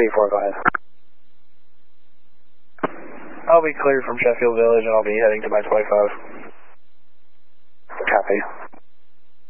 V4, go ahead. I'll be cleared from Sheffield Village and I'll be heading to my 25. Copy.